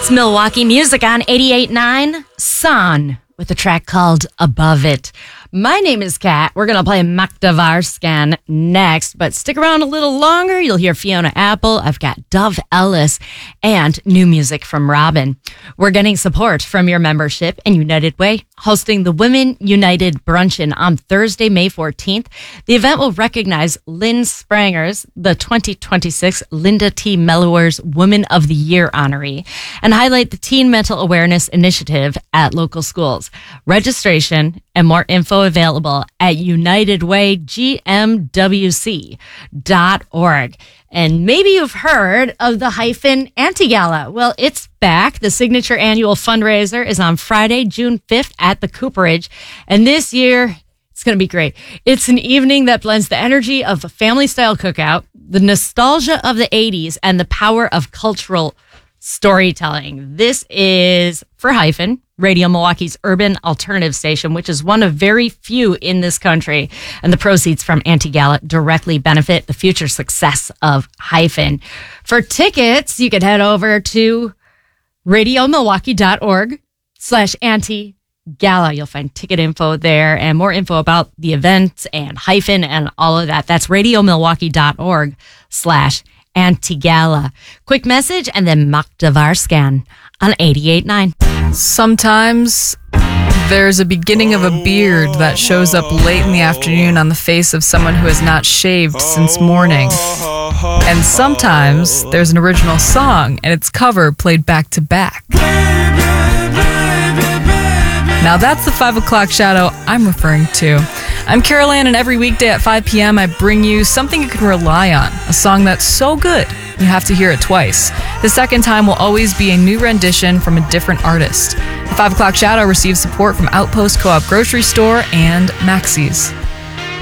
It's Milwaukee music on 88.9 Sun with a track called Above It. My name is Kat. We're going to play Maktavarskan next, but stick around a little longer. You'll hear Fiona Apple. I've got Dove Ellis and new music from Robin. We're getting support from your membership in United Way, hosting the Women United Bruncheon on Thursday, May 14th. The event will recognize Lynn Sprangers, the 2026 Linda T. Mellowers Woman of the Year honoree, and highlight the Teen Mental Awareness Initiative at local schools. Registration and more info available at unitedwaygmwc.org. And maybe you've heard of the Hyphen Anti-Gala. Well, it's back. The signature annual fundraiser is on Friday, June 5th at the Cooperage. And this year, it's going to be great. It's an evening that blends the energy of a family-style cookout, the nostalgia of the 80s, and the power of cultural storytelling. This is for Hyphen, Radio Milwaukee's urban alternative station, which is one of very few in this country. And the proceeds from Anti-Gala directly benefit the future success of Hyphen. For tickets, you can head over to radiomilwaukee.org/Anti-Gala. You'll find ticket info there and more info about the event and Hyphen and all of that. That's radiomilwaukee.org/Anti-Gala. Quick message and then Maktavarskan on 88.9. Sometimes there's a beginning of a beard that shows up late in the afternoon on the face of someone who has not shaved since morning. And sometimes there's an original song and its cover played back to back. Now that's the 5 o'clock shadow I'm referring to. I'm Carol Ann, and every weekday at 5 p.m. I bring you something you can rely on, a song that's so good you have to hear it twice. The second time will always be a new rendition from a different artist. The 5 o'clock shadow receives support from Outpost Co-op Grocery Store and Maxey's.